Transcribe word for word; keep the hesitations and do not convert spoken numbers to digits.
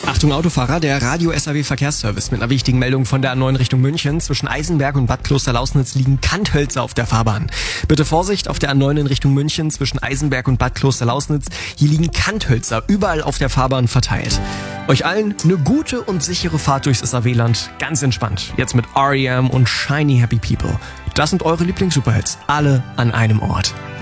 Achtung Autofahrer, der Radio-S A W Verkehrsservice mit einer wichtigen Meldung von der A neun Richtung München. Zwischen Eisenberg und Bad Klosterlausnitz liegen Kanthölzer auf der Fahrbahn. Bitte Vorsicht auf der A neun in Richtung München zwischen Eisenberg und Bad Klosterlausnitz. Hier liegen Kanthölzer überall auf der Fahrbahn verteilt. Euch allen eine gute und sichere Fahrt durchs S A W-Land. Ganz entspannt. Jetzt mit R E M und Shiny Happy People. Das sind eure Lieblings-Superhits. Alle an einem Ort.